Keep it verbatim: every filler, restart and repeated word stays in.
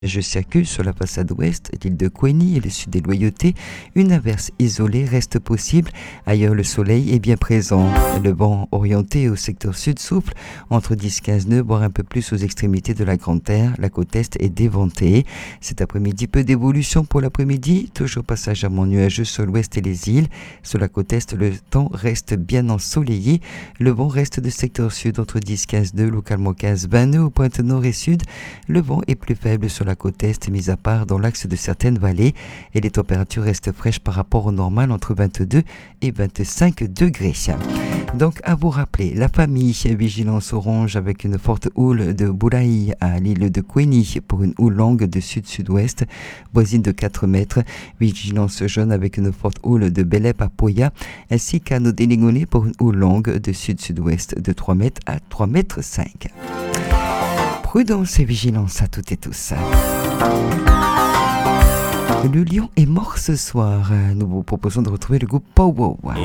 Je circule sur la façade ouest, l'île de Queenie et le sud des Loyautés. Une averse isolée reste possible. Ailleurs, le soleil est bien présent. Le vent orienté au secteur sud souffle entre dix à quinze nœuds, voire un peu plus aux extrémités de la Grande Terre. La côte est est déventée. Cet après-midi, peu d'évolution pour l'après-midi. Toujours passagèrement nuageux sur l'ouest et les îles. Sur la côte est, le temps reste bien ensoleillé. Le vent reste de secteur sud entre dix à quinze nœuds, localement quinze à vingt nœuds aux pointes nord et sud. Le vent est plus faible sur la côte est, mis à part dans l'axe de certaines vallées, et les températures restent fraîches par rapport au normal entre vingt-deux et vingt-cinq degrés. Donc à vous rappeler, la famille, vigilance orange avec une forte houle de Bouraï à l'île de Queenie pour une houle longue de sud-sud-ouest, voisine de quatre mètres, vigilance jaune avec une forte houle de Belep à Poya, ainsi qu'à nos Délingonés pour une houle longue de sud-sud-ouest de trois mètres à trois mètres cinq. Prudence et vigilance à toutes et tous. Le lion est mort ce soir. Nous vous proposons de retrouver le groupe Pow Wow.